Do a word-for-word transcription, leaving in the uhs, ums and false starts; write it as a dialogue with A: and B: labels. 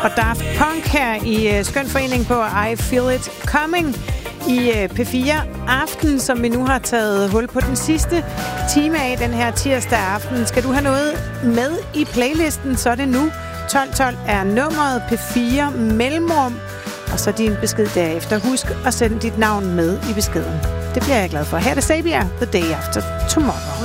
A: og Daft Punk her i uh, skøn forening på I Feel It Coming i uh, P fire Aften, som vi nu har taget hul på den sidste time af den her tirsdag aften. Skal du have noget med i playlisten, så er det nu. tolv tolv er nummeret, P fire mellemrum, og så din besked derefter. Husk at sende dit navn med i beskeden. Det bliver jeg glad for. Her er det Sabia, The Day After Tomorrow.